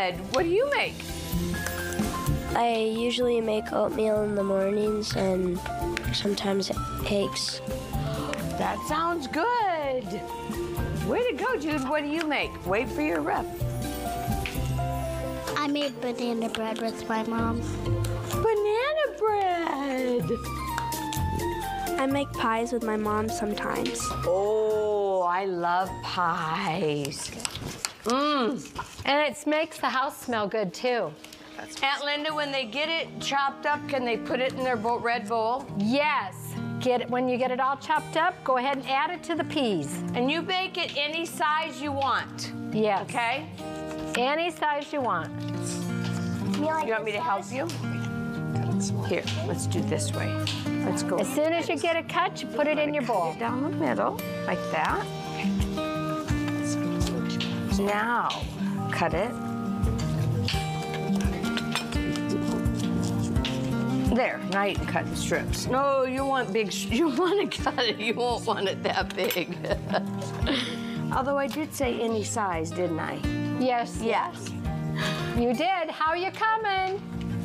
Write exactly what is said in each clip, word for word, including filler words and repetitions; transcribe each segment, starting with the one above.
good. What do you make? I usually make oatmeal in the mornings and sometimes eggs. That sounds good. Way to go, Jude. What do you make? Wait for your rep. I made banana bread with my mom. Banana bread. I make pies with my mom sometimes. Oh, I love pies. Mmm. And it makes the house smell good, too. Aunt Linda, when they get it chopped up, can they put it in their bo- red bowl? Yes. Get it, when you get it all chopped up, go ahead and add it to the peas. And you bake it any size you want, Yes. okay? Any size you want. You want me to help you? Here, let's do this way. Let's go. As soon as you get it cut, you put it in your bowl. Cut it down the middle, like that. Now, cut it. There, now you can cut in strips. No, you want big, you want to cut it, you won't want it that big. Although I did say any size, didn't I? Yes. Yes. You did. How you coming?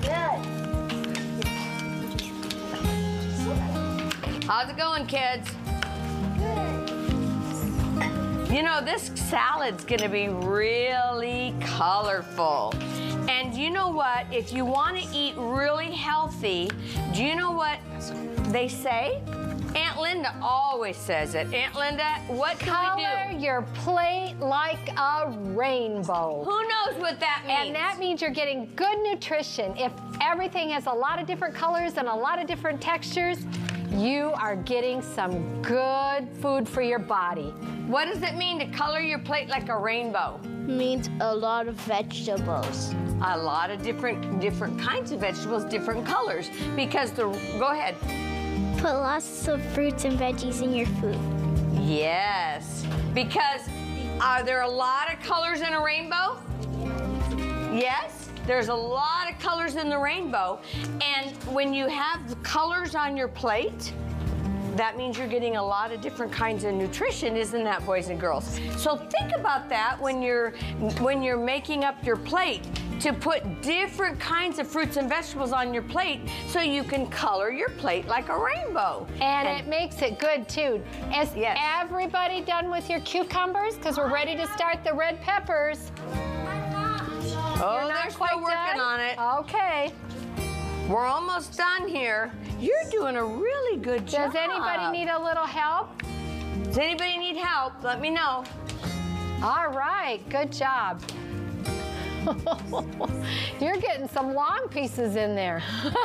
How's it going, kids? You know, this salad's gonna be really colorful. And you know what? If you wanna eat really healthy, do you know what they say? Aunt Linda always says it. Aunt Linda, what do we Color do? your plate like a rainbow. Who knows what that means? And that means you're getting good nutrition. If everything has a lot of different colors and a lot of different textures, you are getting some good food for your body. What does it mean to color your plate like a rainbow? Means a lot of vegetables. A lot of different different kinds of vegetables, different colors. Because the, go ahead. Put lots of fruits and veggies in your food. Yes, because are there a lot of colors in a rainbow? Yes, there's a lot of colors in the rainbow. And when you have the colors on your plate, that means you're getting a lot of different kinds of nutrition, isn't that, boys and girls? So think about that when you're when you're making up your plate, to put different kinds of fruits and vegetables on your plate so you can color your plate like a rainbow. And, and it makes it good too. Is yes. everybody done with your cucumbers? Because we're ready to start the red peppers. Oh, You're not they're quite still working done? on it. Okay. We're almost done here. You're doing a really good job. Does anybody need a little help? Does anybody need help? Let me know. All right, good job. You're getting some long pieces in there.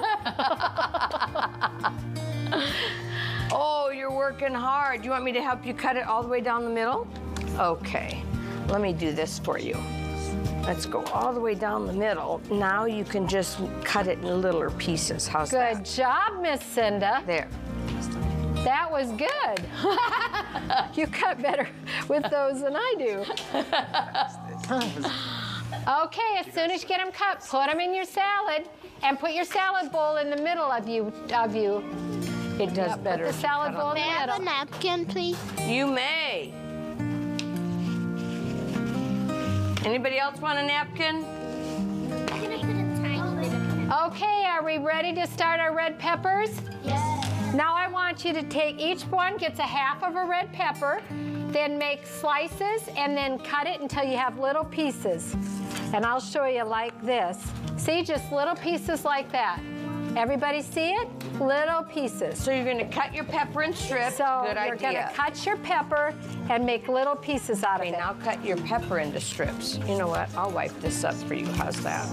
Oh, you're working hard. You want me to help you cut it all the way down the middle? Okay, let me do this for you. Let's go all the way down the middle. Now you can just cut it in littler pieces. How's Good that? job, Miss Cinda. There. That was good. You cut better with those than I do. Okay, as soon as you get them cut, put them in your salad and put your salad bowl in the middle of you. Of you. It does Yep, better. Put the salad bowl in May I the have a middle. napkin, please? You may. Anybody else want a napkin? I'm gonna put a tiny bit of Okay, are we ready to start our red peppers? Yes. Now I want you to take, each one gets a half of a red pepper, then make slices and then cut it until you have little pieces. And I'll show you like this. See, just little pieces like that. Everybody see it? Little pieces. So you're gonna cut your pepper in strips. So Good you're idea. gonna cut your pepper and make little pieces out Okay, of it. now cut your pepper into strips. You know what? I'll wipe this up for you. How's that?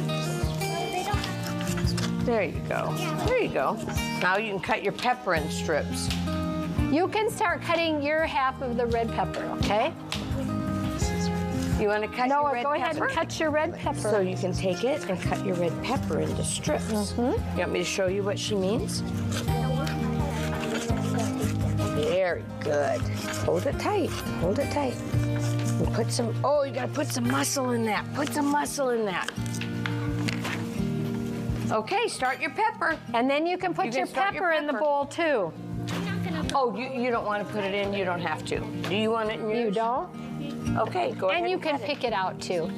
There you go. There you go. Now you can cut your pepper in strips. You can start cutting your half of the red pepper, okay? You want to cut your Noah, red go ahead pepper? and cut your red pepper. So you can take it and cut your red pepper into strips. Mm-hmm. You want me to show you what she means? Very good. Hold it tight. Hold it tight. And put some, oh, you gotta put some muscle in that. Put some muscle in that. Okay, start your pepper. And then you can put You can your start pepper your in the pepper. bowl too. Oh, you, you don't want to put it in? You don't have to. Do you want it in yours? You don't? Okay, go ahead And you and can cut it. pick it out too.